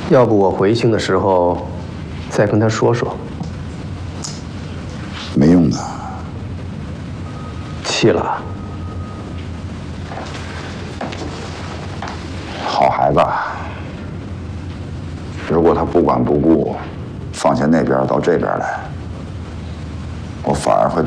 要不我回京的时候再跟他说说。 没用的。 气了？ 好孩子，如果他不管不顾，放下那边到这边来，我反而会